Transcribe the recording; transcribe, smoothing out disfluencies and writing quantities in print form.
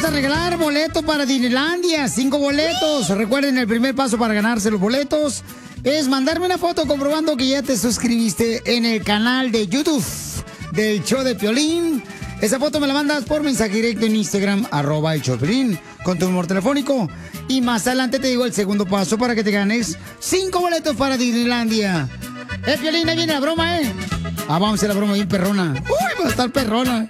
a regalar boletos para Disneylandia, 5 boletos. Recuerden, el primer paso para ganarse los boletos es mandarme una foto comprobando que ya te suscribiste en el canal de YouTube del show de Piolín. Esa foto me la mandas por mensaje directo en Instagram, @el show de Piolín, con tu número telefónico. Y más adelante te digo el segundo paso para que te ganes 5 boletos para Disneylandia. Piolín, ahí viene la broma, ¿eh? Vamos a hacer la broma bien perrona. Uy, va a estar perrona.